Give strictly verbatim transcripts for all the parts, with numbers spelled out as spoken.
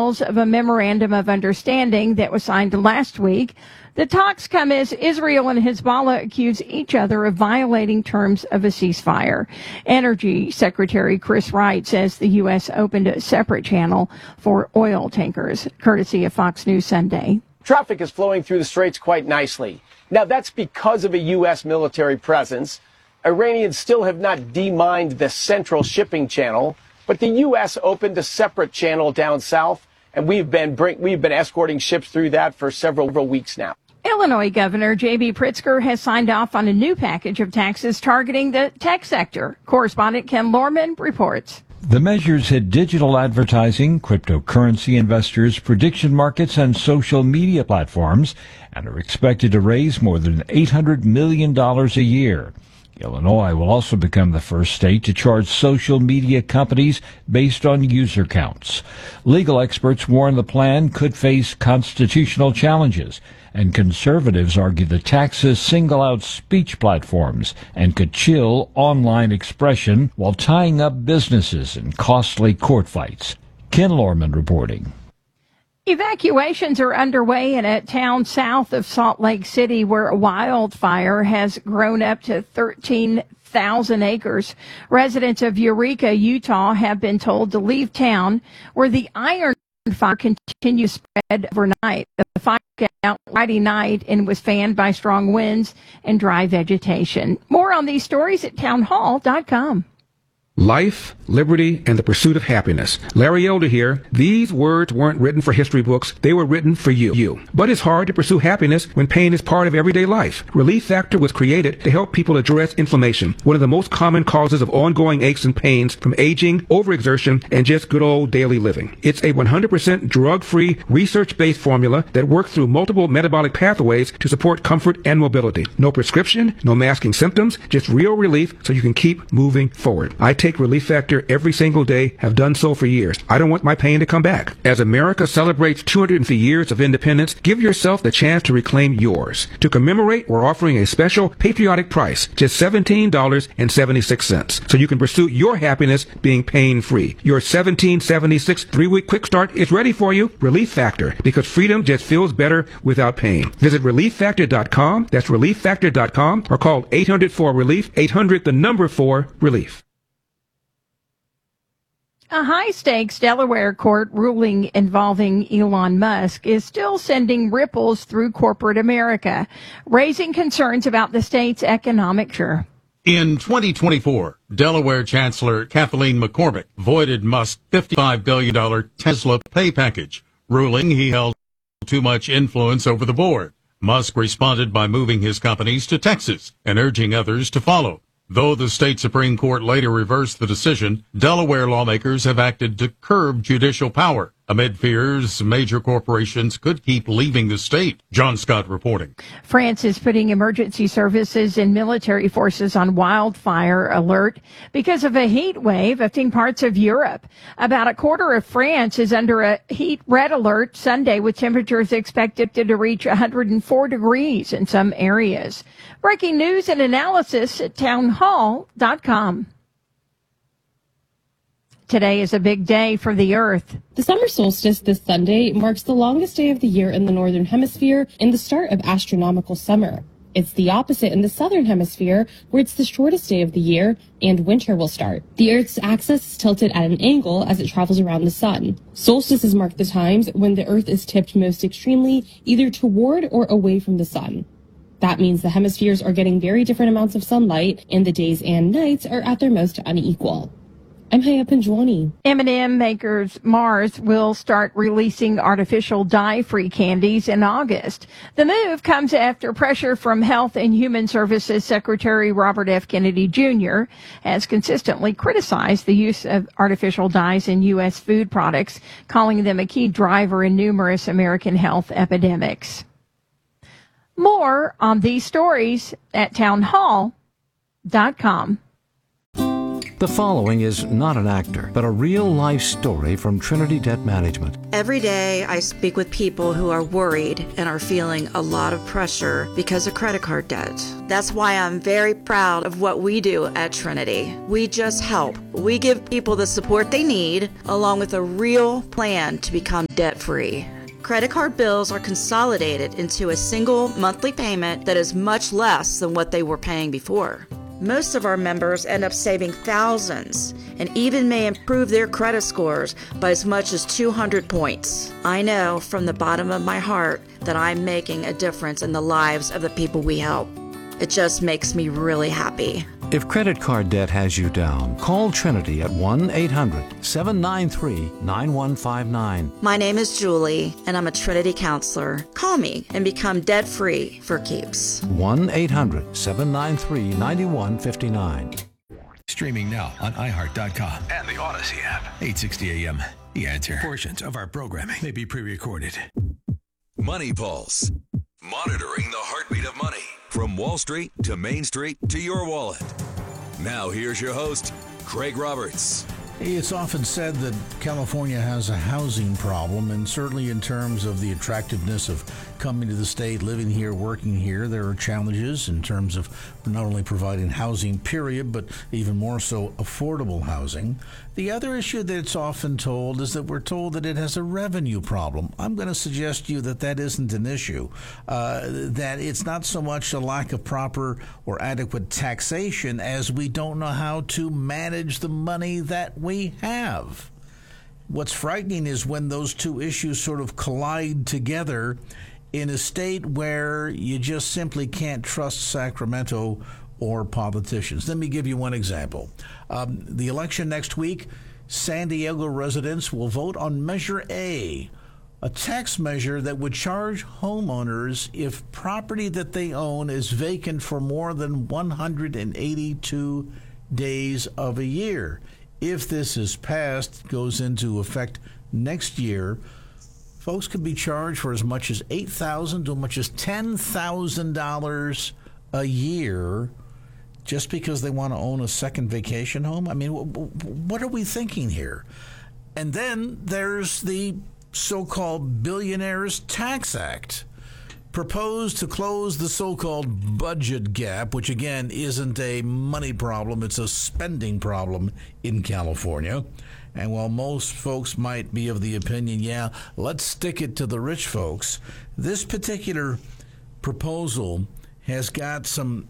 details of a memorandum of understanding that was signed last week. The talks come as Israel and Hezbollah accuse each other of violating terms of a ceasefire. Energy Secretary Chris Wright says the U S opened a separate channel for oil tankers, courtesy of Fox News Sunday. Traffic is flowing through the straits quite nicely. Now, that's because of a U S military presence. Iranians still have not demined the central shipping channel, but the U S opened a separate channel down south, and we've been bring, we've been escorting ships through that for several weeks now. Illinois Governor J B Pritzker has signed off on a new package of taxes targeting the tech sector. Correspondent Ken Lorman reports. The measures hit digital advertising, cryptocurrency investors, prediction markets, and social media platforms, and are expected to raise more than eight hundred million dollars a year. Illinois will also become the first state to charge social media companies based on user counts. Legal experts warn the plan could face constitutional challenges, and conservatives argue the taxes single out speech platforms and could chill online expression while tying up businesses in costly court fights. Ken Lorman reporting. Evacuations are underway in a town south of Salt Lake City where a wildfire has grown up to thirteen thousand acres. Residents of Eureka, Utah have been told to leave town where the iron fire continues to spread overnight. The fire came out Friday night and was fanned by strong winds and dry vegetation. More on these stories at townhall dot com. Life, liberty, and the pursuit of happiness. Larry Elder here. These words weren't written for history books. They were written for you. you. But it's hard to pursue happiness when pain is part of everyday life. Relief Factor was created to help people address inflammation, one of the most common causes of ongoing aches and pains from aging, overexertion, and just good old daily living. It's a one hundred percent drug-free, research-based formula that works through multiple metabolic pathways to support comfort and mobility. No prescription, no masking symptoms, just real relief so you can keep moving forward. I take Relief Factor every single day, have done so for years. I don't want my pain to come back. As America celebrates two hundred fifty years of independence, give yourself the chance to reclaim yours. To commemorate, we're offering a special patriotic price, just seventeen dollars and seventy-six cents, so you can pursue your happiness being pain-free. Your seventeen seventy-six three-week quick start is ready for you. Relief Factor, because freedom just feels better without pain. Visit relief factor dot com, that's relief factor dot com, or call eight hundred four relief, eight hundred the number four relief. A high-stakes Delaware court ruling involving Elon Musk is still sending ripples through corporate America, raising concerns about the state's economic future. In twenty twenty-four, Delaware Chancellor Kathleen McCormick voided Musk's fifty-five billion dollars Tesla pay package, ruling he held too much influence over the board. Musk responded by moving his companies to Texas and urging others to follow. Though the state Supreme Court later reversed the decision, Delaware lawmakers have acted to curb judicial power amid fears major corporations could keep leaving the state. John Scott reporting. France is putting emergency services and military forces on wildfire alert because of a heat wave affecting parts of Europe. About a quarter of France is under a heat red alert Sunday, with temperatures expected to reach one hundred four degrees in some areas. Breaking news and analysis at townhall dot com. Today is a big day for the Earth. The summer solstice this Sunday marks the longest day of the year in the Northern Hemisphere and the start of astronomical summer. It's the opposite in the Southern Hemisphere, where it's the shortest day of the year and winter will start. The Earth's axis is tilted at an angle as it travels around the sun. Solstices mark the times when the Earth is tipped most extremely, either toward or away from the sun. That means the hemispheres are getting very different amounts of sunlight, and the days and nights are at their most unequal. I'm Haya Panjwani. M and M makers Mars will start releasing artificial dye-free candies in August. The move comes after pressure from Health and Human Services Secretary Robert F. Kennedy Junior has consistently criticized the use of artificial dyes in U S food products, calling them a key driver in numerous American health epidemics. More on these stories at townhall dot com. The following is not an actor, but a real-life story from Trinity Debt Management. Every day I speak with people who are worried and are feeling a lot of pressure because of credit card debt. That's why I'm very proud of what we do at Trinity. We just help. We give people the support they need, along with a real plan to become debt-free. Credit card bills are consolidated into a single monthly payment that is much less than what they were paying before. Most of our members end up saving thousands and even may improve their credit scores by as much as two hundred points. I know from the bottom of my heart that I'm making a difference in the lives of the people we help. It just makes me really happy. If credit card debt has you down, call Trinity at one eight hundred seven nine three nine one five nine. My name is Julie, and I'm a Trinity counselor. Call me and become debt-free for keeps. one eight hundred seven nine three nine one five nine. Streaming now on i heart dot com and the Odyssey app. eight sixty a m. The Answer. Portions of our programming may be pre-recorded. Money Pulse. Monitoring the heartbeat of money. From Wall Street to Main Street to your wallet. Now here's your host, Craig Roberts. It's often said that California has a housing problem, and certainly in terms of the attractiveness of coming to the state, living here, working here, there are challenges in terms of not only providing housing, period, but even more so affordable housing. The other issue that's often told is that we're told that it has a revenue problem. I'm going to suggest to you that that isn't an issue, uh, that it's not so much a lack of proper or adequate taxation as we don't know how to manage the money that we have. What's frightening is when those two issues sort of collide together in a state where you just simply can't trust Sacramento or politicians. Let me give you one example. Um, the election next week, San Diego residents will vote on Measure A, a tax measure that would charge homeowners if property that they own is vacant for more than one hundred eighty-two days of a year. If this is passed, goes into effect next year, folks could be charged for as much as eight thousand dollars to as much as ten thousand dollars a year just because they want to own a second vacation home. I mean, what are we thinking here? And then there's the so-called Billionaires Tax Act, proposed to close the so-called budget gap, which again isn't a money problem, it's a spending problem in California. And while most folks might be of the opinion, yeah, let's stick it to the rich folks, this particular proposal has got some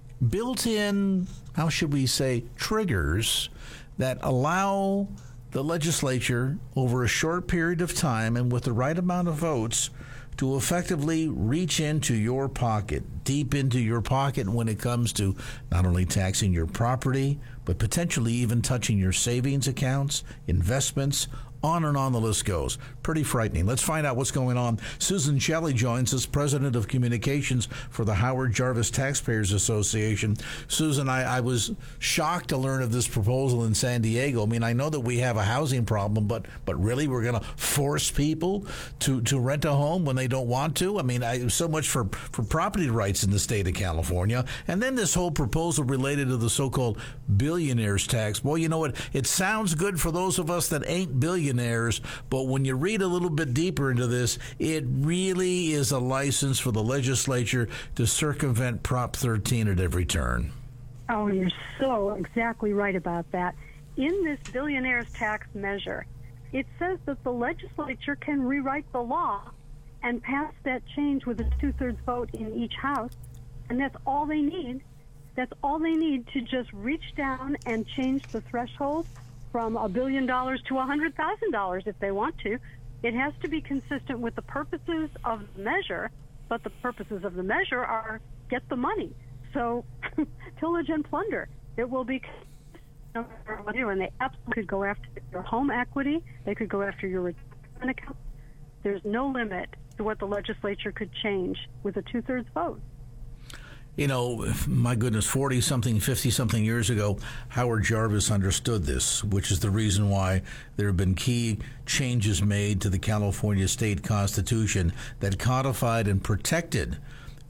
built-in, how should we say, triggers that allow the legislature over a short period of time and with the right amount of votes to effectively reach into your pocket, deep into your pocket when it comes to not only taxing your property, but potentially even touching your savings accounts, investments, on and on the list goes. Pretty frightening. Let's find out what's going on. Susan Shelley joins us, President of Communications for the Howard Jarvis Taxpayers Association. Susan, I, I was shocked to learn of this proposal in San Diego. I mean, I know that we have a housing problem, but but really we're going to force people to, to rent a home when they don't want to? I mean, I, so much for, for property rights in the state of California. And then this whole proposal related to the so-called billionaires tax. Well, you know what? It sounds good for those of us that ain't billionaires. But when you read a little bit deeper into this, it really is a license for the legislature to circumvent Prop thirteen at every turn. Oh, you're so exactly right about that. In this billionaires tax measure, it says that the legislature can rewrite the law and pass that change with a two-thirds vote in each house, and that's all they need. That's all they need to just reach down and change the threshold from a billion dollars to a hundred thousand dollars if they want to. It has to be consistent with the purposes of the measure, but the purposes of the measure are get the money. So pillage and plunder. It will be no matter what you do, and they absolutely could go after your home equity. They could go after your retirement account. There's no limit to what the legislature could change with a two-thirds vote. You know, my goodness, forty-something, fifty-something years ago, Howard Jarvis understood this, which is the reason why there have been key changes made to the California state constitution that codified and protected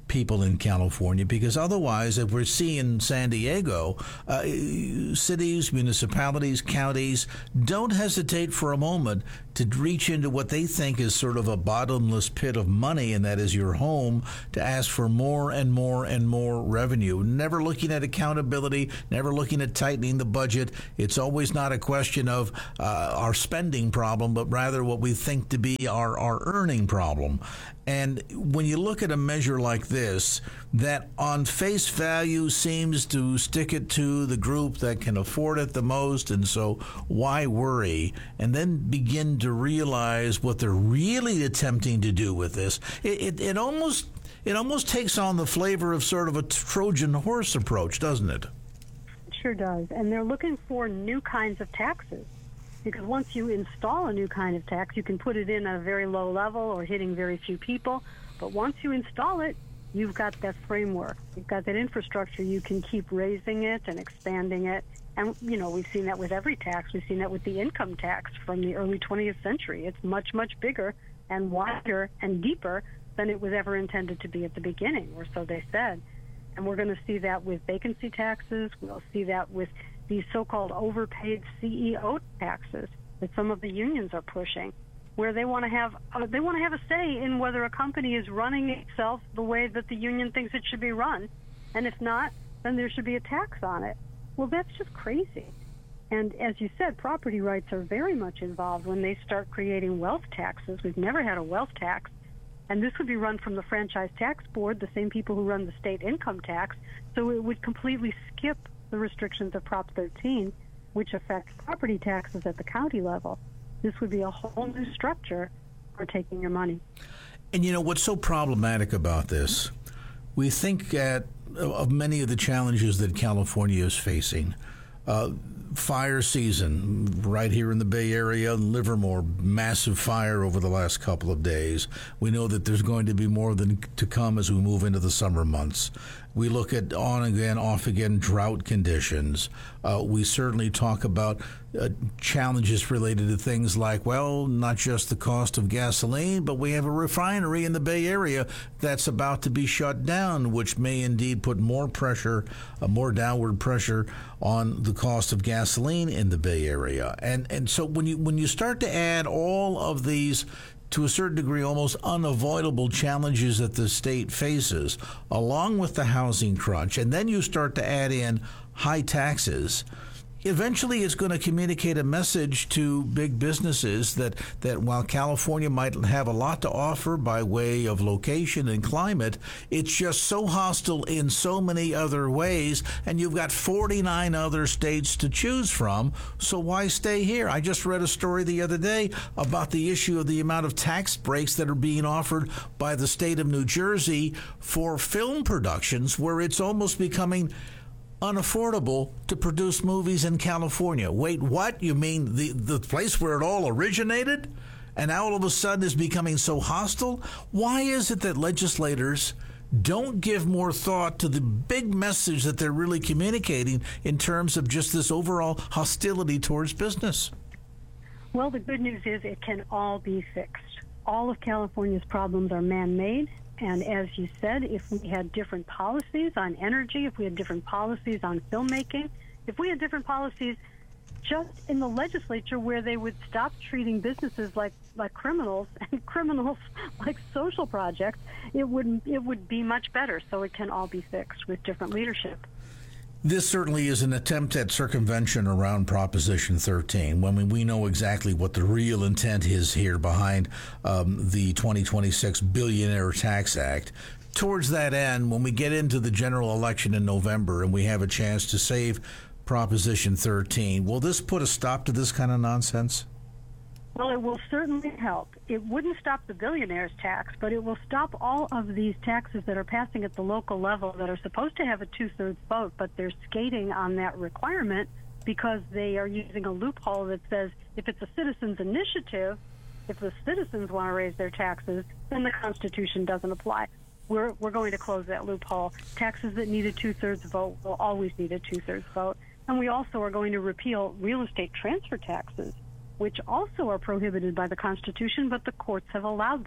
people in California, because otherwise, if we're seeing San Diego, uh, cities, municipalities, counties don't hesitate for a moment to reach into what they think is sort of a bottomless pit of money, and that is your home, to ask for more and more and more revenue. Never looking at accountability, never looking at tightening the budget. It's always not a question of uh, our spending problem, but rather what we think to be our, our earning problem. And when you look at a measure like this, that on face value seems to stick it to the group that can afford it the most, and so why worry? And then begin to realize what they're really attempting to do with this. It, it, it almost it almost takes on the flavor of sort of a Trojan horse approach, doesn't it? It sure does. And they're looking for new kinds of taxes. Because once you install a new kind of tax, you can put it in at a very low level or hitting very few people. But once you install it, you've got that framework. You've got that infrastructure. You can keep raising it and expanding it. And, you know, we've seen that with every tax. We've seen that with the income tax from the early twentieth century. It's much, much bigger and wider and deeper than it was ever intended to be at the beginning, or so they said. And we're going to see that with vacancy taxes. We'll see that with these so-called overpaid C E O taxes that some of the unions are pushing, where they want to have uh, they want to have a say in whether a company is running itself the way that the union thinks it should be run, and if not, then there should be a tax on it. Well, that's just crazy. And as you said, property rights are very much involved when they start creating wealth taxes. We've never had a wealth tax, and this would be run from the Franchise Tax Board, the same people who run the state income tax, so it would completely skip the restrictions of Prop thirteen, which affect property taxes at the county level. This would be a whole new structure for taking your money. And you know what's so problematic about this? We think at, of many of the challenges that California is facing. Uh, fire season right here in the Bay Area, Livermore, massive fire over the last couple of days. We know that there's going to be more than to come as we move into the summer months. We look at on again, off again drought conditions. Uh, we certainly talk about uh, challenges related to things like, well, not just the cost of gasoline, but we have a refinery in the Bay Area that's about to be shut down, which may indeed put more pressure, uh, more downward pressure on the cost of gasoline in the Bay Area. And and so when you when you start to add all of these, to a certain degree, almost unavoidable challenges that the state faces, along with the housing crunch, and then you start to add in high taxes, eventually it's going to communicate a message to big businesses that, that while California might have a lot to offer by way of location and climate, it's just so hostile in so many other ways, and you've got forty-nine other states to choose from, so why stay here? I just read a story the other day about the issue of the amount of tax breaks that are being offered by the state of New Jersey for film productions, where it's almost becoming unaffordable to produce movies in California. Wait, what? You mean the, the place where it all originated? And now all of a sudden is becoming so hostile? Why is it that legislators don't give more thought to the big message that they're really communicating in terms of just this overall hostility towards business? Well, the good news is it can all be fixed. All of California's problems are man-made. And as you said, if we had different policies on energy, if we had different policies on filmmaking, if we had different policies just in the legislature where they would stop treating businesses like, like criminals and criminals like social projects, it would it would be much better. So it can all be fixed with different leadership. This certainly is an attempt at circumvention around Proposition thirteen, when we know exactly what the real intent is here behind um, the twenty twenty-six Billionaire Tax Act. Towards that end, when we get into the general election in November and we have a chance to save Proposition thirteen, will this put a stop to this kind of nonsense? Well, it will certainly help. It wouldn't stop the billionaire's tax, but it will stop all of these taxes that are passing at the local level that are supposed to have a two-thirds vote, but they're skating on that requirement because they are using a loophole that says if it's a citizen's initiative, if the citizens want to raise their taxes, then the Constitution doesn't apply. We're, we're going to close that loophole. Taxes that need a two-thirds vote will always need a two-thirds vote. And we also are going to repeal real estate transfer taxes, which also are prohibited by the Constitution, but the courts have allowed them.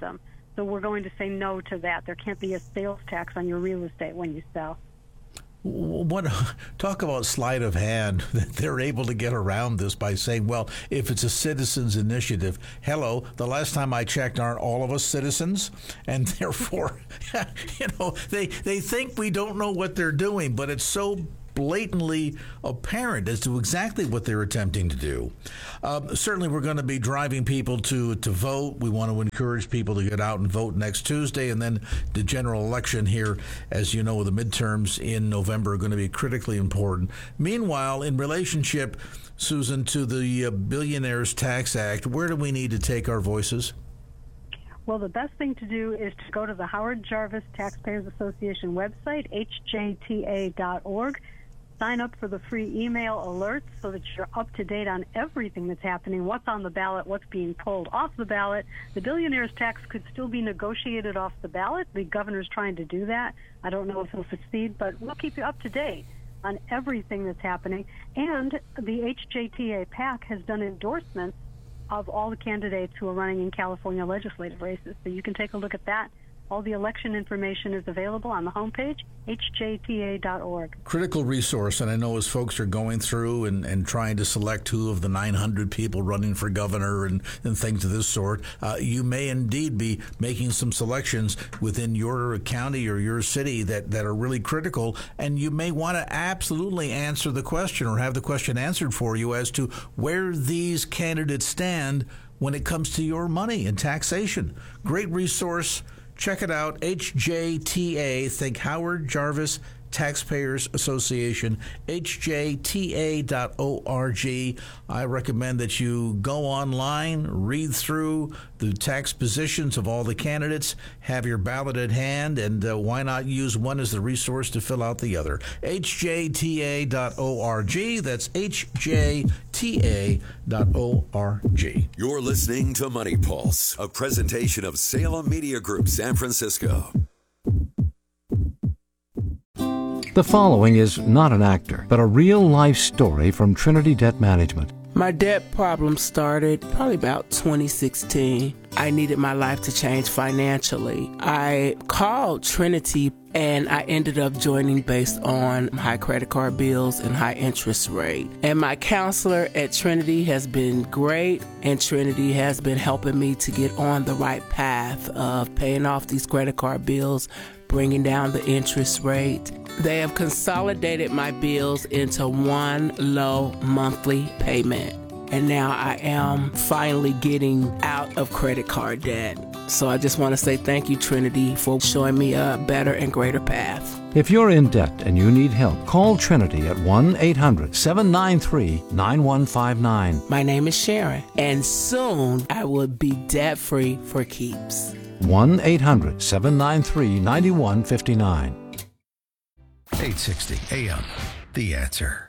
So we're going to say no to that. There can't be a sales tax on your real estate when you sell. What talk about sleight of hand that they're able to get around this by saying, well, if it's a citizens initiative, hello, the last time I checked, aren't all of us citizens? And therefore, you know, they they think we don't know what they're doing, but it's so blatantly apparent as to exactly what they're attempting to do. Um, certainly, we're going to be driving people to to vote. We want to encourage people to get out and vote next Tuesday, and then the general election here, as you know, the midterms in November are going to be critically important. Meanwhile, in relationship, Susan, to the uh, Billionaires Tax Act, where do we need to take our voices? Well, the best thing to do is to go to the Howard Jarvis Taxpayers Association website, H J T A dot org. Sign up for the free email alerts so that you're up to date on everything that's happening, what's on the ballot, what's being pulled off the ballot. The billionaire's tax could still be negotiated off the ballot. The governor's trying to do that. I don't know if he'll succeed, but we'll keep you up to date on everything that's happening. And the H J T A PAC has done endorsements of all the candidates who are running in California legislative races. So you can take a look at that. All the election information is available on the homepage, H J T A dot org. Critical resource, and I know as folks are going through and, and trying to select who of the nine hundred people running for governor and, and things of this sort, uh, you may indeed be making some selections within your county or your city that, that are really critical, and you may want to absolutely answer the question or have the question answered for you as to where these candidates stand when it comes to your money and taxation. Great resource. Check it out, H J T A, think Howard Jarvis Taxpayers Association, H J T A dot org. I recommend that you go online, read through the tax positions of all the candidates, have your ballot at hand, and uh, why not use one as the resource to fill out the other? H J T A dot org. That's H J T A dot org. You're listening to Money Pulse, a presentation of Salem Media Group San Francisco. The following is not an actor, but a real-life story from Trinity Debt Management. My debt problem started probably about twenty sixteen. I needed my life to change financially. I called Trinity and I ended up joining based on high credit card bills and high interest rate. And my counselor at Trinity has been great, and Trinity has been helping me to get on the right path of paying off these credit card bills, bringing down the interest rate. They have consolidated my bills into one low monthly payment. And now I am finally getting out of credit card debt. So I just want to say thank you, Trinity, for showing me a better and greater path. If you're in debt and you need help, call Trinity at one eight hundred seven nine three nine one five nine. My name is Sharon, and soon I will be debt-free for keeps. one eight hundred seven nine three nine one five nine. eight sixty A M, The Answer.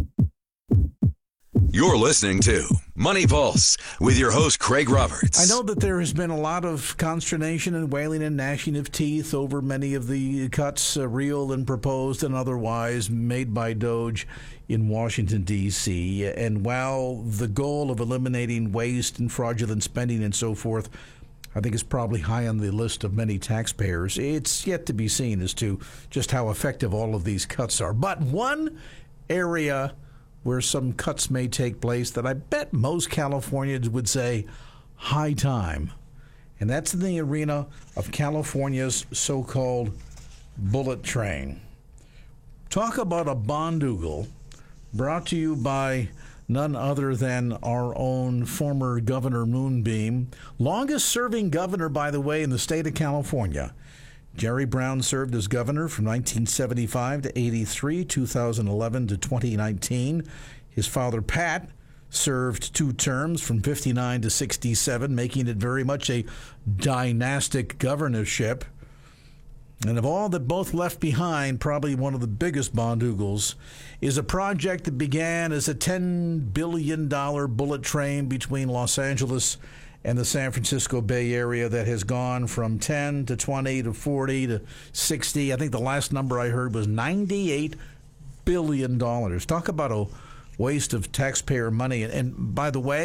You're listening to Money Pulse with your host, Craig Roberts. I know that there has been a lot of consternation and wailing and gnashing of teeth over many of the cuts, uh, real and proposed and otherwise, made by DOGE in Washington, D C And while the goal of eliminating waste and fraudulent spending and so forth, I think is probably high on the list of many taxpayers, it's yet to be seen as to just how effective all of these cuts are. But one area where some cuts may take place that I bet most Californians would say high time, and that's in the arena of California's so-called bullet train. Talk about a bondoogle brought to you by none other than our own former Governor Moonbeam, longest-serving governor, by the way, in the state of California. Jerry Brown served as governor from nineteen seventy-five to eighty-three, two thousand eleven to twenty nineteen. His father, Pat, served two terms from fifty-nine to sixty-seven, making it very much a dynastic governorship. And of all that both left behind, probably one of the biggest bondoogles is a project that began as a ten billion dollars bullet train between Los Angeles and the San Francisco Bay Area that has gone from ten to twenty to forty to sixty. I think the last number I heard was ninety-eight billion dollars. Talk about a waste of taxpayer money. And, and by the way,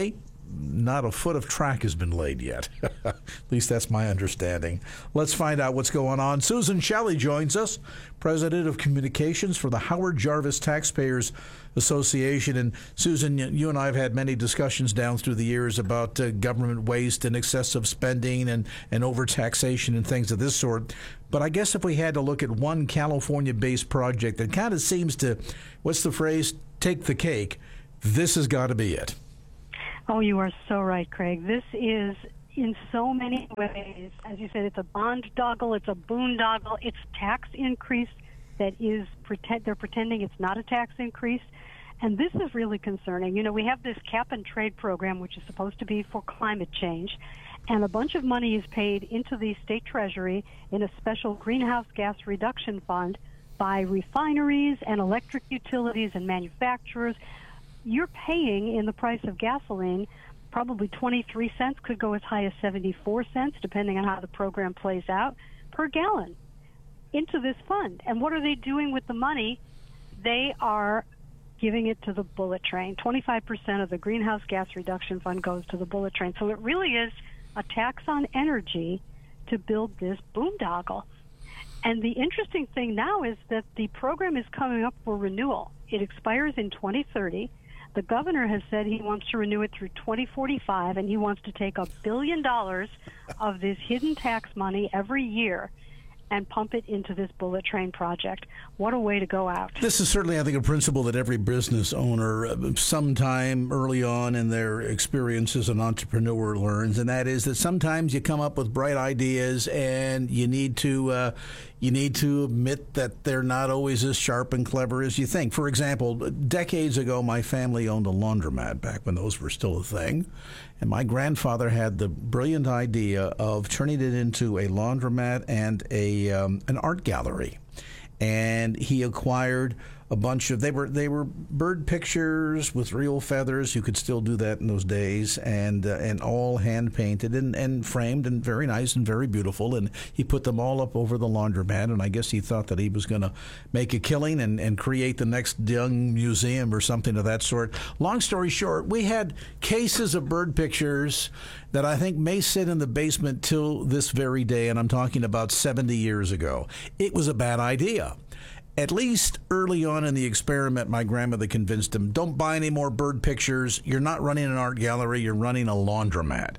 not a foot of track has been laid yet. At least that's my understanding. Let's find out what's going on. Susan Shelley joins us, President of Communications for the Howard Jarvis Taxpayers Association. And Susan, you and I have had many discussions down through the years about uh, government waste and excessive spending and, and overtaxation and things of this sort. But I guess if we had to look at one California-based project that kind of seems to, what's the phrase, take the cake, this has got to be it. Oh, you are so right, Craig. This is, in so many ways, as you said, it's a boondoggle, it's a boondoggle, it's tax increase that is, pretend, they're pretending it's not a tax increase. And this is really concerning. You know, we have this cap and trade program, which is supposed to be for climate change, and a bunch of money is paid into the state treasury in a special greenhouse gas reduction fund by refineries and electric utilities and manufacturers. You're paying in the price of gasoline probably twenty-three cents, could go as high as seventy-four cents, depending on how the program plays out, per gallon into this fund. And what are they doing with the money? They are giving it to the bullet train. twenty-five percent of the greenhouse gas reduction fund goes to the bullet train. So it really is a tax on energy to build this boondoggle. And the interesting thing now is that the program is coming up for renewal. It expires in twenty thirty. The governor has said he wants to renew it through twenty forty-five, and he wants to take a billion dollars of this hidden tax money every year and pump it into this bullet train project. What a way to go out. This is certainly, I think, a principle that every business owner uh, sometime early on in their experience as an entrepreneur learns, and that is that sometimes you come up with bright ideas and you need to uh, you need to admit that they're not always as sharp and clever as you think. For example, decades ago, my family owned a laundromat back when those were still a thing. And my grandfather had the brilliant idea of turning it into a laundromat and a um, an art gallery. And he acquired a bunch of, they were they were bird pictures with real feathers. You could still do that in those days, and uh, and all hand painted and, and framed and very nice and very beautiful. And he put them all up over the laundromat, and I guess he thought that he was going to make a killing and, and create the next young museum or something of that sort. Long story short, we had cases of bird pictures that I think may sit in the basement till this very day, and I'm talking about seventy years ago. It was a bad idea. At least early on in the experiment, my grandmother convinced him, don't buy any more bird pictures. You're not running an art gallery. You're running a laundromat.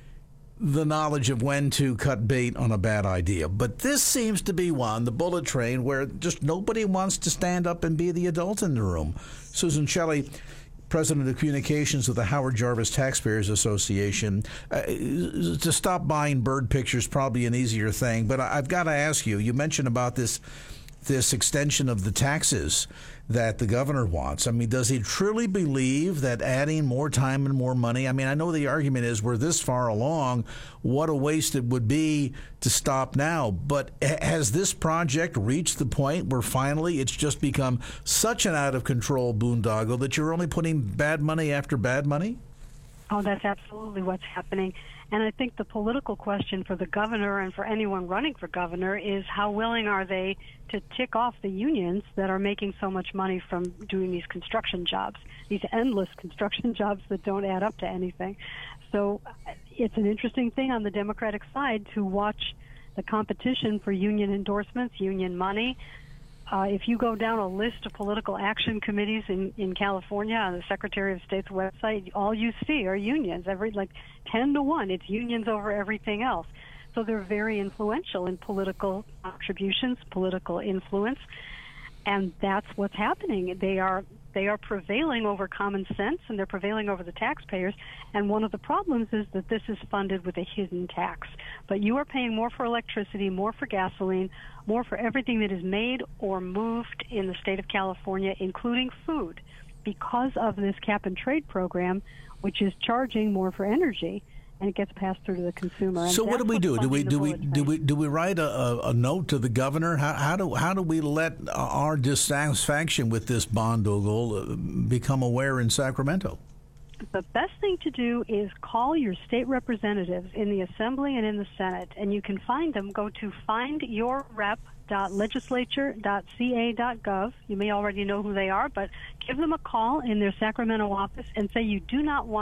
The knowledge of when to cut bait on a bad idea. But this seems to be one, the bullet train, where just nobody wants to stand up and be the adult in the room. Susan Shelley, President of Communications of the Howard Jarvis Taxpayers Association. Uh, to stop buying bird pictures is probably an easier thing, but I've got to ask you, you mentioned about this this extension of the taxes that the governor wants. I mean, does he truly believe that adding more time and more money, I mean, I know the argument is we're this far along, what a waste it would be to stop now. But has this project reached the point where finally it's just become such an out-of-control boondoggle that you're only putting bad money after bad money? Oh, that's absolutely what's happening. And I think the political question for the governor and for anyone running for governor is how willing are they to tick off the unions that are making so much money from doing these construction jobs, these endless construction jobs that don't add up to anything. So it's an interesting thing on the Democratic side to watch the competition for union endorsements, union money. Uh, if you go down a list of political action committees in, in California on the Secretary of State's website, all you see are unions. Every like ten to one, it's unions over everything else. So they're very influential in political contributions, political influence, and that's what's happening. They are they are prevailing over common sense, and they're prevailing over the taxpayers. And one of the problems is that this is funded with a hidden tax. But you are paying more for electricity, more for gasoline, more for everything that is made or moved in the state of California, including food, because of this cap and trade program, which is charging more for energy, and it gets passed through to the consumer. And so what do we do? Do we do we do we do we write a, a, a note to the governor? How, how do how do we let our dissatisfaction with this boondoggle become aware in Sacramento? The best thing to do is call your state representatives in the Assembly and in the Senate, and you can find them. Go to find your rep dot legislature dot c a dot gov. You may already know who they are, but give them a call in their Sacramento office and say you do not want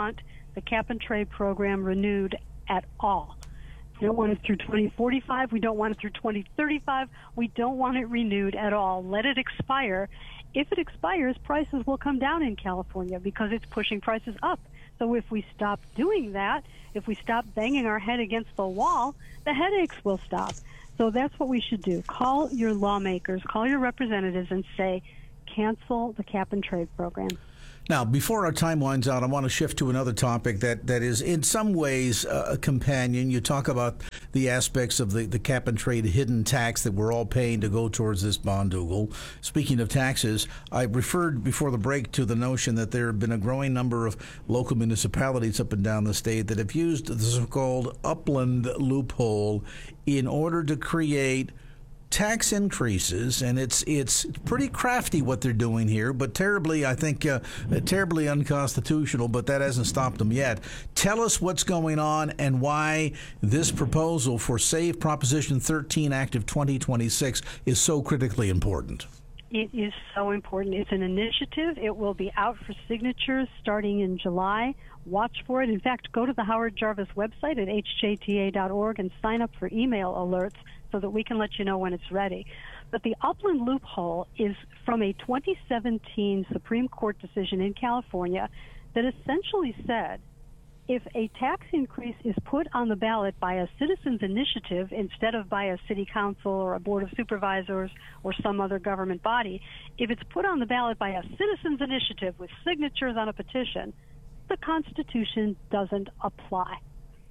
the cap and trade program renewed at all. We don't want it through twenty forty-five. We don't want it through twenty thirty-five. We don't want it renewed at all. Let it expire. If it expires, prices will come down in California because it's pushing prices up. So if we stop doing that, if we stop banging our head against the wall, the headaches will stop. So that's what we should do. Call your lawmakers, call your representatives and say, cancel the cap and trade program. Now, before our time winds out, I want to shift to another topic that, that is in some ways uh, a companion. You talk about the aspects of the, the cap and trade hidden tax that we're all paying to go towards this bondoogle. Speaking of taxes, I referred before the break to the notion that there have been a growing number of local municipalities up and down the state that have used the so-called upland loophole in order to create tax increases, and it's it's pretty crafty what they're doing here, but terribly, I think, uh, terribly unconstitutional, but that hasn't stopped them yet. Tell us what's going on and why this proposal for SAVE Proposition thirteen Act of twenty twenty-six is so critically important. It is so important. It's an initiative. It will be out for signatures starting in July. Watch for it. In fact, go to the Howard Jarvis website at H J T A dot org and sign up for email alerts so that we can let you know when it's ready. But the upland loophole is from a twenty seventeen Supreme Court decision in California that essentially said if a tax increase is put on the ballot by a citizen's initiative instead of by a city council or a board of supervisors or some other government body, if it's put on the ballot by a citizen's initiative with signatures on a petition, the Constitution doesn't apply.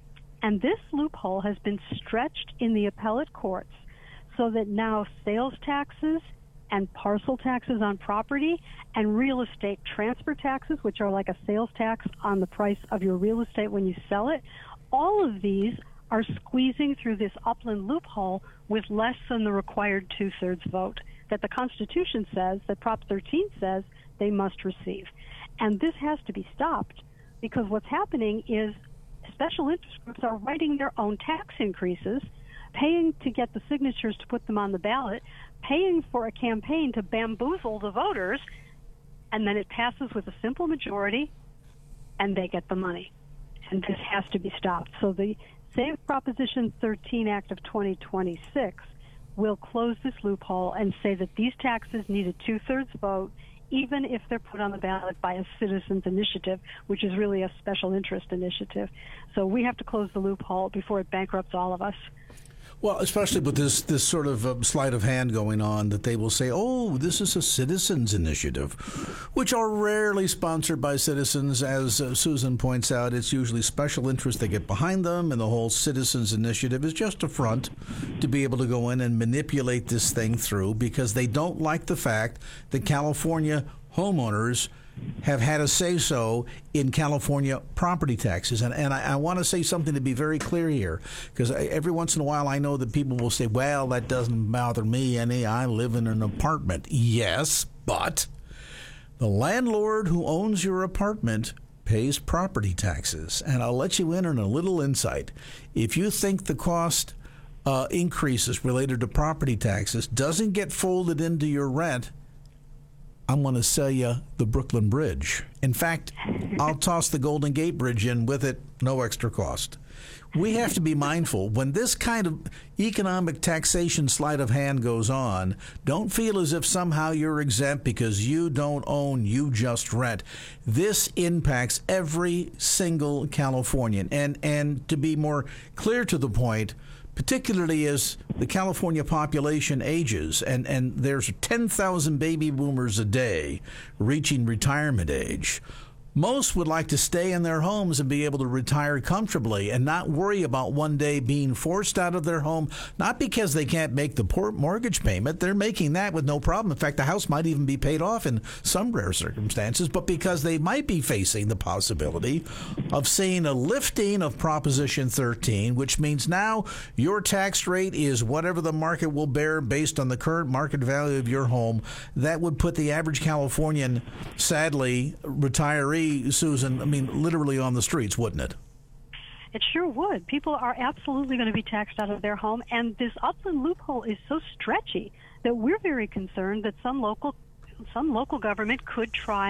And this loophole has been stretched in the appellate courts so that now sales taxes and parcel taxes on property and real estate transfer taxes, which are like a sales tax on the price of your real estate when you sell it, all of these are squeezing through this upland loophole with less than the required two-thirds vote that the Constitution says, that Prop thirteen says they must receive. And this has to be stopped because what's happening is special interest groups are writing their own tax increases, paying to get the signatures to put them on the ballot, paying for a campaign to bamboozle the voters, and then it passes with a simple majority, and they get the money. And this has to be stopped. So the SAVE Proposition thirteen Act of twenty twenty-six will close this loophole and say that these taxes need a two-thirds vote, even if they're put on the ballot by a citizen's initiative, which is really a special interest initiative. So we have to close the loophole before it bankrupts all of us. Well, especially with this this sort of uh, sleight of hand going on, that they will say, oh, this is a citizens initiative, which are rarely sponsored by citizens. As uh, Susan points out, it's usually special interests that get behind them, and the whole citizens initiative is just a front to be able to go in and manipulate this thing through because they don't like the fact that California homeowners have had a say-so in California property taxes. And, and I, I want to say something to be very clear here, because every once in a while I know that people will say, well, that doesn't bother me any. I live in an apartment. Yes, but the landlord who owns your apartment pays property taxes. And I'll let you in on a little insight. If you think the cost uh, increases related to property taxes doesn't get folded into your rent, I'm going to sell you the Brooklyn Bridge. In fact, I'll toss the Golden Gate Bridge in with it, no extra cost. We have to be mindful when this kind of economic taxation sleight of hand goes on. Don't feel as if somehow you're exempt because you don't own, you just rent. This impacts every single Californian. And, and to be more clear to the point, particularly as the California population ages, and, and there's ten thousand baby boomers a day reaching retirement age. Most would like to stay in their homes and be able to retire comfortably and not worry about one day being forced out of their home, not because they can't make the poor mortgage payment. They're making that with no problem. In fact, the house might even be paid off in some rare circumstances, but because they might be facing the possibility of seeing a lifting of Proposition thirteen, which means now your tax rate is whatever the market will bear based on the current market value of your home. That would put the average Californian, sadly, retiree, Susan, I mean, literally on the streets, wouldn't it? It sure would. People are absolutely going to be taxed out of their home, and this upland loophole is so stretchy that we're very concerned that some local some local government could try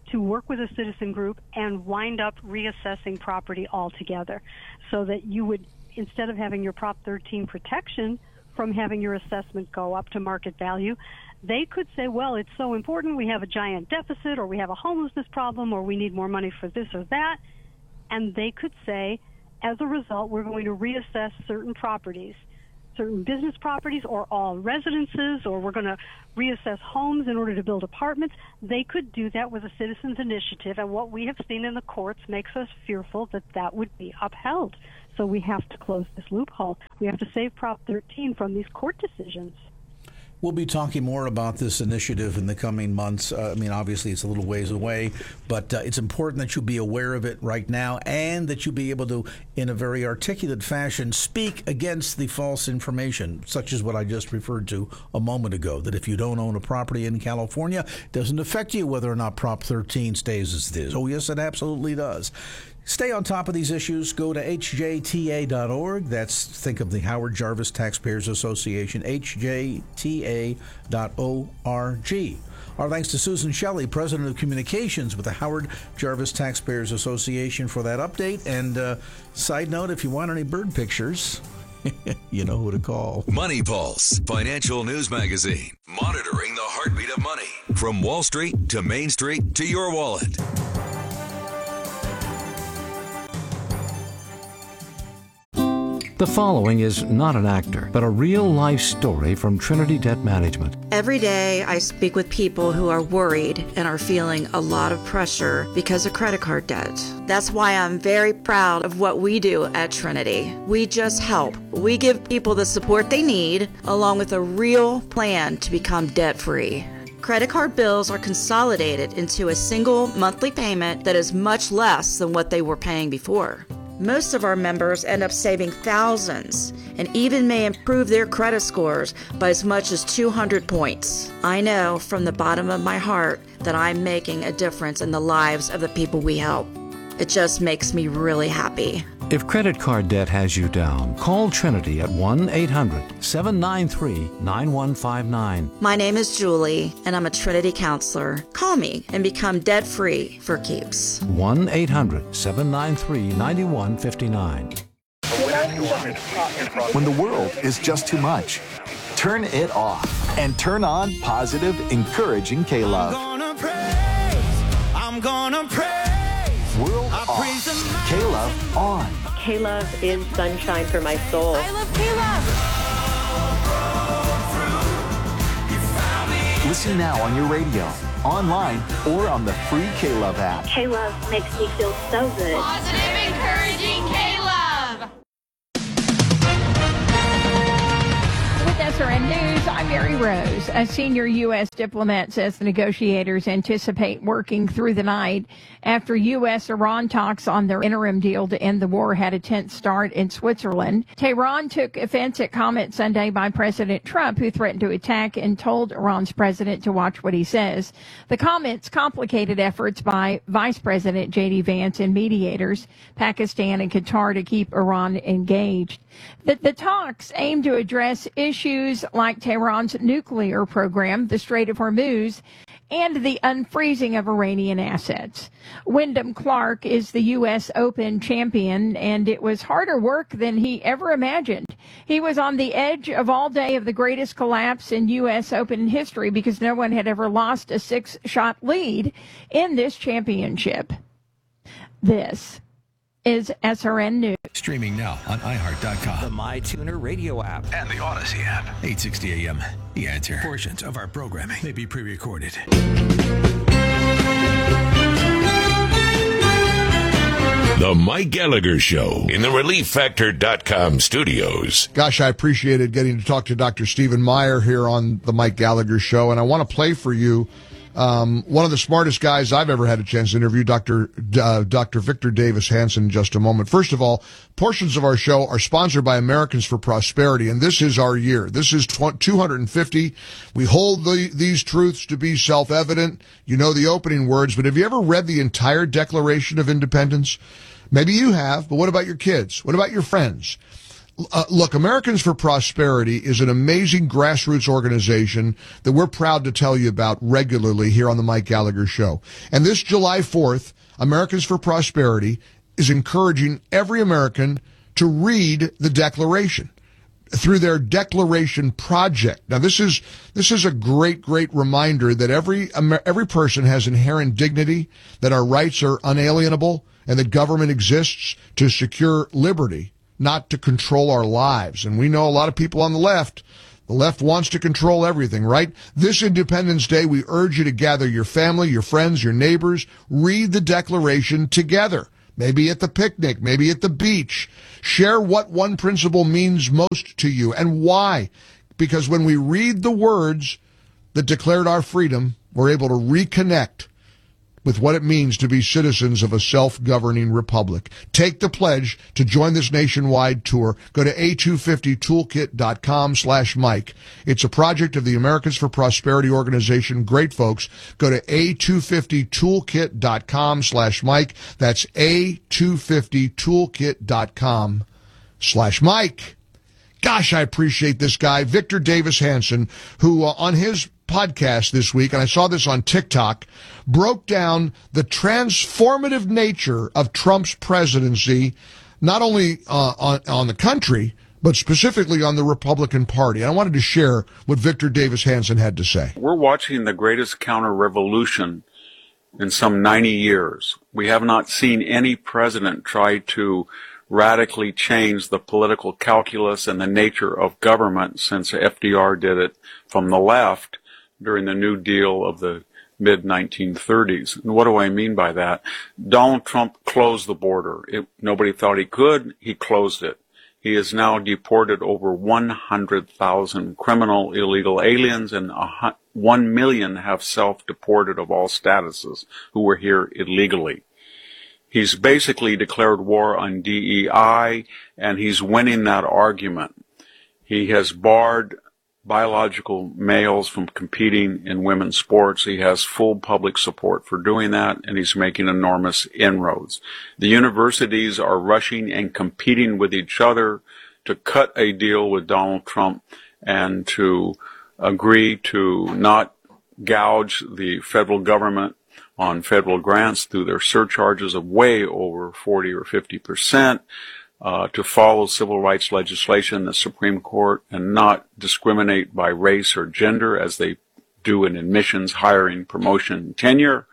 to work with a citizen group and wind up reassessing property altogether, so that you would, instead of having your Prop thirteen protection from having your assessment go up to market value, they could say, well, it's so important, we have a giant deficit, or we have a homelessness problem, or we need more money for this or that, and they could say, as a result, we're going to reassess certain properties, certain business properties, or all residences, or we're going to reassess homes in order to build apartments. They could do that with a citizens' initiative, and what we have seen in the courts makes us fearful that that would be upheld. So we have to close this loophole. We have to save Prop thirteen from these court decisions. We'll be talking more about this initiative in the coming months. Uh, I mean, obviously, it's a little ways away, but uh, it's important that you be aware of it right now and that you be able to, in a very articulate fashion, speak against the false information, such as what I just referred to a moment ago, that if you don't own a property in California, it doesn't affect you whether or not Prop thirteen stays as it is. Oh, yes, it absolutely does. Stay on top of these issues. Go to H J T A dot org. That's, think of the Howard Jarvis Taxpayers Association, H J T A dot org. Our thanks to Susan Shelley, President of Communications with the Howard Jarvis Taxpayers Association, for that update. And uh, side note, if you want any bird pictures, you know who to call. Money Pulse, financial news magazine, monitoring the heartbeat of money. From Wall Street to Main Street to your wallet. The following is not an actor, but a real-life story from Trinity Debt Management. Every day I speak with people who are worried and are feeling a lot of pressure because of credit card debt. That's why I'm very proud of what we do at Trinity. We just help. We give people the support they need, along with a real plan to become debt-free. Credit card bills are consolidated into a single monthly payment that is much less than what they were paying before. Most of our members end up saving thousands and even may improve their credit scores by as much as two hundred points. I know from the bottom of my heart that I'm making a difference in the lives of the people we help. It just makes me really happy. If credit card debt has you down, call Trinity at one eight hundred seven nine three nine one five nine. My name is Julie, and I'm a Trinity counselor. Call me and become debt-free for keeps. one eight hundred seven nine three nine one five nine. When the world is just too much, turn it off and turn on positive, encouraging K-Love. I'm gonna praise, I'm gonna praise. World off, K-Love on. K-Love is sunshine for my soul. I love K-Love. Listen now on your radio, online, or on the free K-Love app. K-Love makes me feel so good. Positive, encouraging K-Love. With S R N News, I'm Mary Rose. A senior U S diplomat says the negotiators anticipate working through the night after U S Iran talks on their interim deal to end the war had a tense start in Switzerland. Tehran took offense at comments Sunday by President Trump, who threatened to attack and told Iran's president to watch what he says. The comments complicated efforts by Vice President J D Vance and mediators, Pakistan and Qatar, to keep Iran engaged. The, the talks aim to address issues like Tehran's nuclear program, the Strait of Hormuz, and the unfreezing of Iranian assets. Wyndham Clark is the U S Open champion, and it was harder work than he ever imagined. He was on the edge of all day of the greatest collapse in U S Open history because no one had ever lost a six-shot lead in this championship. This is S R N News. Streaming now on i heart dot com. The MyTuner radio app. And the Odyssey app. eight sixty A M. The Answer. Portions of our programming may be pre-recorded. The Mike Gallagher Show in the relief factor dot com studios. Gosh, I appreciated getting to talk to Doctor Stephen Meyer here on the Mike Gallagher Show, and I want to play for you Um, one of the smartest guys I've ever had a chance to interview, Doctor Uh, Doctor Victor Davis Hanson, in just a moment. First of all, portions of our show are sponsored by Americans for Prosperity, and this is our year. This is two hundred fifty. We hold the, these truths to be self-evident. You know the opening words, but have you ever read the entire Declaration of Independence? Maybe you have, but what about your kids? What about your friends? Uh, look, Americans for Prosperity is an amazing grassroots organization that we're proud to tell you about regularly here on the Mike Gallagher Show. And this July fourth, Americans for Prosperity is encouraging every American to read the Declaration through their Declaration Project. Now, this is this is a great, great reminder that every every person has inherent dignity, that our rights are unalienable, and that government exists to secure liberty, not to control our lives. And we know a lot of people on the left, the left wants to control everything, right? This Independence Day, we urge you to gather your family, your friends, your neighbors, read the Declaration together. Maybe at the picnic, maybe at the beach. Share what one principle means most to you and why. Because when we read the words that declared our freedom, we're able to reconnect with what it means to be citizens of a self-governing republic. Take the pledge to join this nationwide tour. Go to A two fifty toolkit dot com slash Mike. It's a project of the Americans for Prosperity organization. Great folks. Go to A two fifty toolkit dot com slash Mike. That's A two fifty toolkit dot com slash Mike. Gosh, I appreciate this guy, Victor Davis Hanson, who uh, on his podcast this week, and I saw this on TikTok, broke down the transformative nature of Trump's presidency, not only uh, on, on the country, but specifically on the Republican Party. And I wanted to share what Victor Davis Hanson had to say. We're watching the greatest counter-revolution in some ninety years. We have not seen any president try to radically change the political calculus and the nature of government since F D R did it from the left during the New Deal of the mid nineteen thirties. And what do I mean by that? Donald Trump closed the border. It, nobody thought he could. He closed it. He has now deported over one hundred thousand criminal illegal aliens, and a, one million have self-deported of all statuses who were here illegally. He's basically declared war on D E I, and he's winning that argument. He has barred biological males from competing in women's sports. He has full public support for doing that, and he's making enormous inroads. The universities are rushing and competing with each other to cut a deal with Donald Trump and to agree to not gouge the federal government on federal grants through their surcharges of way over forty or fifty percent, uh, to follow civil rights legislation in the Supreme Court and not discriminate by race or gender as they do in admissions, hiring, promotion, and tenure,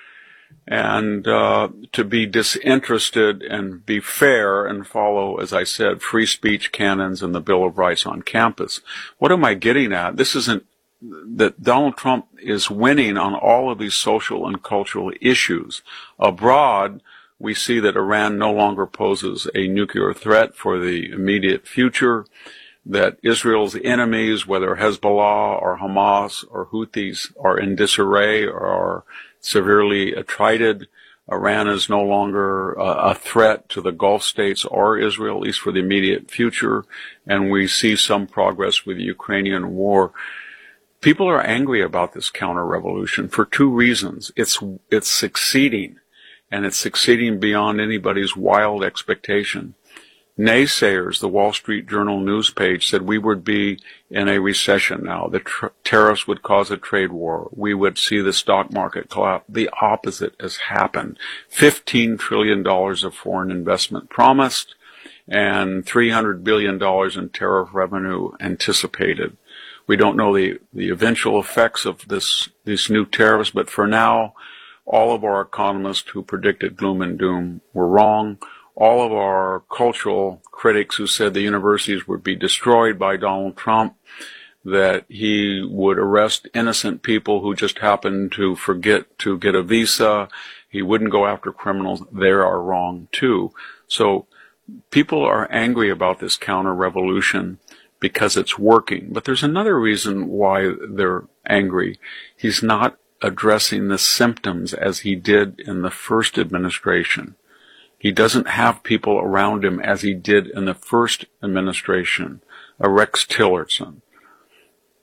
and uh, to be disinterested and be fair and follow, as I said, free speech canons and the Bill of Rights on campus. What am I getting at? This isn't that Donald Trump is winning on all of these social and cultural issues. Abroad, we see that Iran no longer poses a nuclear threat for the immediate future, that Israel's enemies, whether Hezbollah or Hamas or Houthis, are in disarray or are severely attrited. Iran is no longer uh, a threat to the Gulf states or Israel, at least for the immediate future, and we see some progress with the Ukrainian war. People are angry about this counter-revolution for two reasons. It's it's succeeding, and it's succeeding beyond anybody's wild expectation. Naysayers, the Wall Street Journal news page, said we would be in a recession now. The tr- tariffs would cause a trade war. We would see the stock market collapse. The opposite has happened. fifteen trillion dollars of foreign investment promised, and three hundred billion dollars in tariff revenue anticipated. We don't know the, the eventual effects of this these new tariffs, but for now, all of our economists who predicted gloom and doom were wrong. All of our cultural critics who said the universities would be destroyed by Donald Trump, that he would arrest innocent people who just happened to forget to get a visa, he wouldn't go after criminals, they are wrong too. So people are angry about this counter-revolution because it's working. But there's another reason why they're angry. He's not addressing the symptoms as he did in the first administration. He doesn't have people around him as he did in the first administration, a Rex Tillerson,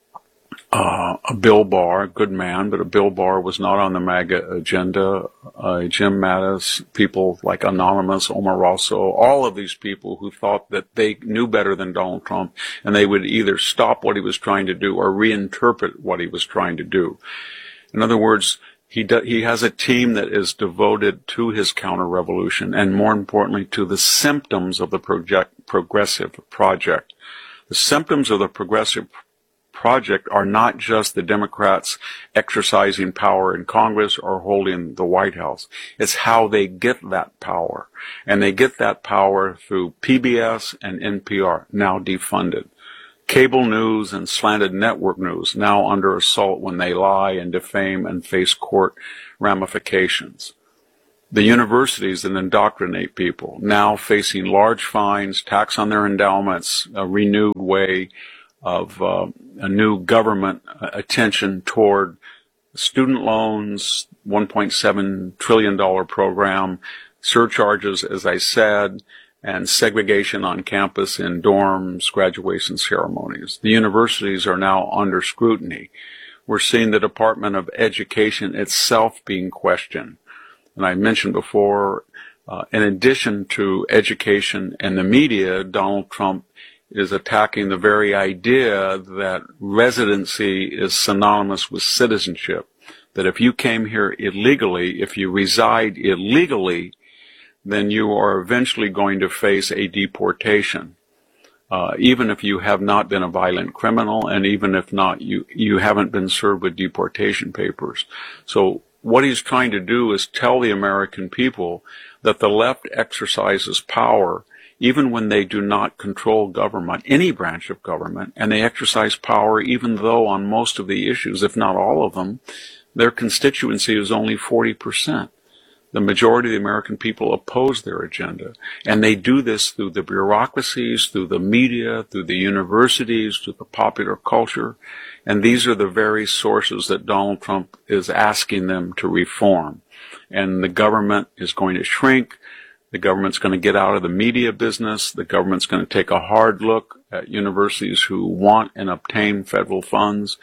Uh, a Bill Barr, good man, but a Bill Barr was not on the MAGA agenda. Uh, Jim Mattis, people like Anonymous, Omaroso, all of these people who thought that they knew better than Donald Trump, and they would either stop what he was trying to do or reinterpret what he was trying to do. In other words, he do, he has a team that is devoted to his counter-revolution, and more importantly, to the symptoms of the project, progressive project. The symptoms of the progressive project are not just the Democrats exercising power in Congress or holding the White House. It's how they get that power. And they get that power through P B S and N P R, now defunded. Cable news and slanted network news, now under assault when they lie and defame and face court ramifications. The universities that indoctrinate people, now facing large fines, tax on their endowments, a renewed way of uh, a new government attention toward student loans, one point seven trillion dollars program, surcharges, as I said, and segregation on campus in dorms, graduation ceremonies. The universities are now under scrutiny. We're seeing the Department of Education itself being questioned. And I mentioned before, uh, in addition to education and the media, Donald Trump is attacking the very idea that residency is synonymous with citizenship. That if you came here illegally, if you reside illegally, then you are eventually going to face a deportation. Uh, even if you have not been a violent criminal, and even if not, you, you haven't been served with deportation papers. So what he's trying to do is tell the American people that the left exercises power even when they do not control government, any branch of government, and they exercise power even though on most of the issues, if not all of them, their constituency is only forty percent. The majority of the American people oppose their agenda, and they do this through the bureaucracies, through the media, through the universities, through the popular culture, and these are the very sources that Donald Trump is asking them to reform. And the government is going to shrink. The government's going to get out of the media business. The government's going to take a hard look at universities who want and obtain federal funds.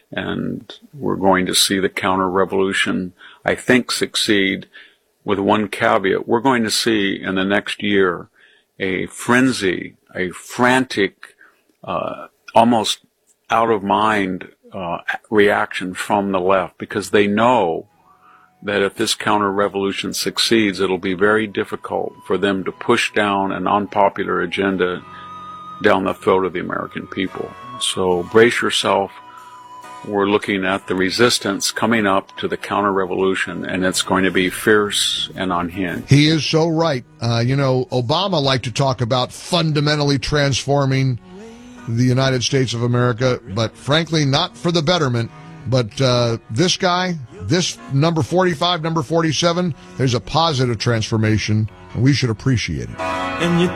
And we're going to see the counter-revolution, I think, succeed with one caveat. We're going to see in the next year a frenzy, a frantic, uh, almost out-of-mind uh, reaction from the left, because they know that if this counter-revolution succeeds, it'll be very difficult for them to push down an unpopular agenda down the throat of the American people. So brace yourself. We're looking at the resistance coming up to the counter-revolution, and it's going to be fierce and unhinged. He is so right. Uh, you know, Obama liked to talk about fundamentally transforming the United States of America, but frankly, not for the betterment. But uh, this guy, this number forty-five, number forty-seven, there's a positive transformation, and we should appreciate it. And you